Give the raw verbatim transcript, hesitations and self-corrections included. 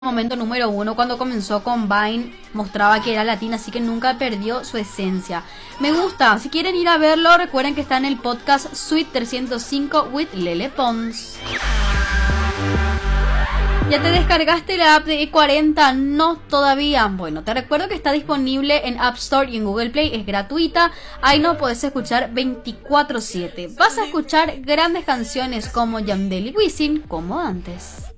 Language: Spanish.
Momento número uno, cuando comenzó con Vine, mostraba que era latina, así que nunca perdió su esencia. Me gusta, si quieren ir a verlo, recuerden que está en el podcast Suite trescientos cinco with Lele Pons. ¿Ya te descargaste la app de E cuarenta? No, todavía. Bueno, te recuerdo que está disponible en App Store y en Google Play, es gratuita. Ahí no podés escuchar veinticuatro siete. Vas a escuchar grandes canciones como Yandel y Wisin, como antes.